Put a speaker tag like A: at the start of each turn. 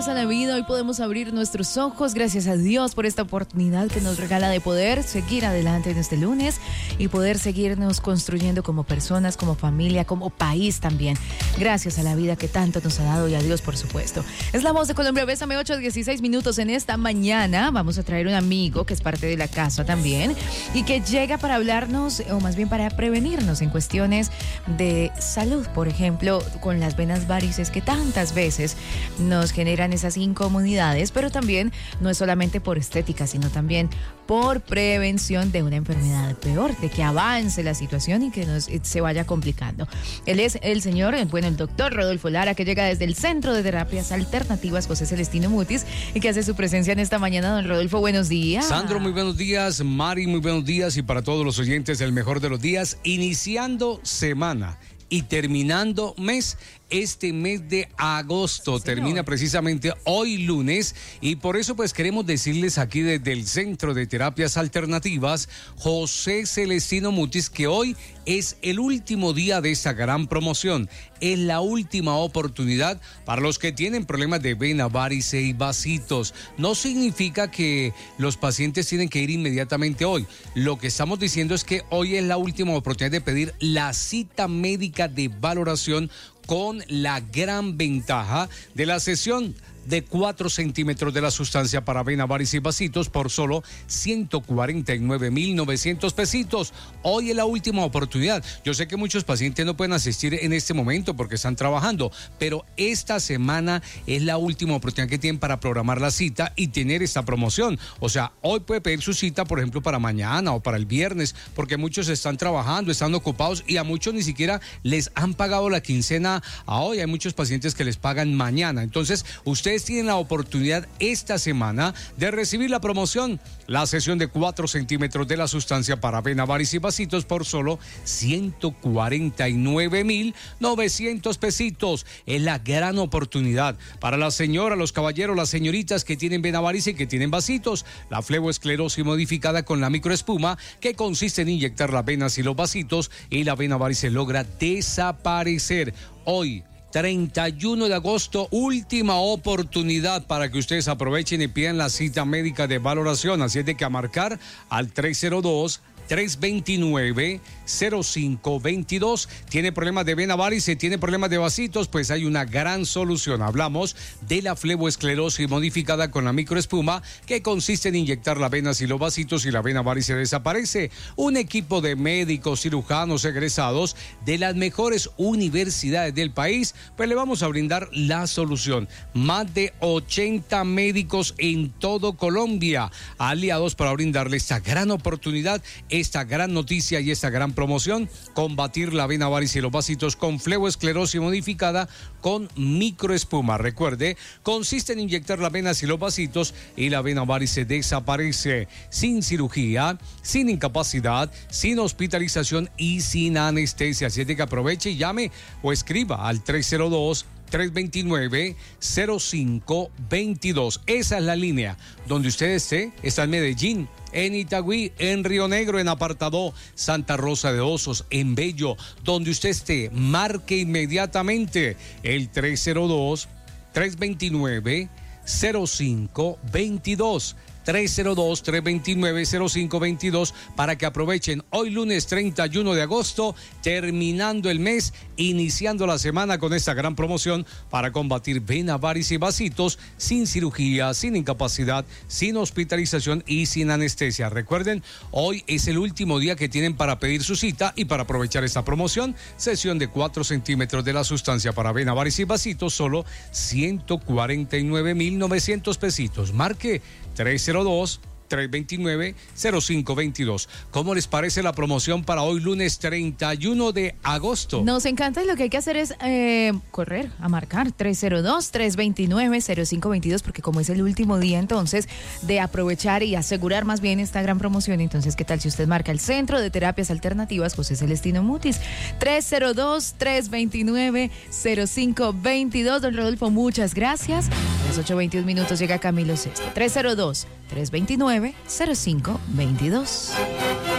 A: gracias a la vida, hoy podemos abrir nuestros ojos. Gracias a Dios por esta oportunidad que nos regala de poder seguir adelante en este lunes y poder seguirnos construyendo como personas, como familia, como país también. Gracias a la vida que tanto nos ha dado y a Dios, por supuesto. Es la voz de Colombia. Bésame 8:16 minutos en esta mañana. Vamos a traer un amigo que es parte de la casa también y que llega para hablarnos, o más bien para prevenirnos en cuestiones de salud, por ejemplo, con las venas varices que tantas veces nos generan esas incomodidades, pero también no es solamente por estética, sino también por prevención de una enfermedad peor, de que avance la situación y que se vaya complicando. Él es el señor, el doctor Rodolfo Lara, que llega desde el Centro de Terapias Alternativas José Celestino Mutis y que hace su presencia en esta mañana. Don Rodolfo, buenos días.
B: Sandro, muy buenos días. Mari, muy buenos días. Y para todos los oyentes, el mejor de los días, iniciando semana y terminando mes. Este mes de agosto termina precisamente hoy lunes y por eso pues queremos decirles aquí desde el Centro de Terapias Alternativas José Celestino Mutis que hoy es el último día de esta gran promoción. Es la última oportunidad para los que tienen problemas de vena, varice y vasitos. No significa que los pacientes tienen que ir inmediatamente hoy. Lo que estamos diciendo es que hoy es la última oportunidad de pedir la cita médica de valoración con la gran ventaja de la sesión de 4 centímetros de la sustancia para vena, varice y vasitos por solo 149,900 pesitos. Hoy es la última oportunidad. Yo sé que muchos pacientes no pueden asistir en este momento porque están trabajando, pero esta semana es la última oportunidad que tienen para programar la cita y tener esta promoción. O sea, hoy puede pedir su cita, por ejemplo, para mañana o para el viernes, porque muchos están trabajando, están ocupados y a muchos ni siquiera les han pagado la quincena a hoy. Hay muchos pacientes que les pagan mañana. Entonces, ustedes tienen la oportunidad esta semana de recibir la promoción, la sesión de 4 centímetros de la sustancia para vena, varice y vasitos por solo 149,900 pesitos. Es la gran oportunidad para la señora, los caballeros, las señoritas que tienen vena, varice y que tienen vasitos. La fleboesclerosis modificada con la microespuma, que consiste en inyectar las venas y los vasitos, y la vena varice logra desaparecer. Hoy, 31 de agosto, última oportunidad para que ustedes aprovechen y pidan la cita médica de valoración. Así es de que a marcar al 302-329-0522. ¿Tiene problemas de vena varice? ¿Tiene problemas de vasitos? Pues hay una gran solución. Hablamos de la fleboesclerosis modificada con la microespuma, que consiste en inyectar las venas y los vasitos y la vena varice desaparece. Un equipo de médicos, cirujanos egresados de las mejores universidades del país, pues le vamos a brindar la solución. Más de 80 médicos en todo Colombia, aliados para brindarle esta gran oportunidad, esta gran noticia y esta gran promoción: combatir la vena varice y los vasitos con fleboesclerosis modificada con microespuma. Recuerde, consiste en inyectar las venas y los vasitos y la vena varice desaparece sin cirugía, sin incapacidad, sin hospitalización y sin anestesia. Así es de que aproveche y llame o escriba al 302-329-0522. Esa es la línea donde usted esté. Está en Medellín, en Itagüí, en Río Negro, en Apartadó, Santa Rosa de Osos, en Bello. Donde usted esté, marque inmediatamente el 302-329-0522. 302-329-0522 para que aprovechen hoy lunes 31 de agosto, terminando el mes, iniciando la semana con esta gran promoción para combatir vena, varice y vasitos sin cirugía, sin incapacidad, sin hospitalización y sin anestesia. Recuerden, hoy es el último día que tienen para pedir su cita y para aprovechar esta promoción, sesión de 4 centímetros de la sustancia para vena, varice y vasitos, solo 149,900 pesitos. Marque 302-329-0522. ¿Cómo les parece la promoción para hoy lunes 31 de agosto?
A: Nos encanta, y lo que hay que hacer es correr a marcar 302-329-0522, porque como es el último día entonces de aprovechar y asegurar más bien esta gran promoción, entonces ¿qué tal si usted marca el Centro de Terapias Alternativas José Celestino Mutis? 302-329-0522. Don Rodolfo, muchas gracias. A las 8:21 minutos llega Camilo Sesto. 302-329-0522.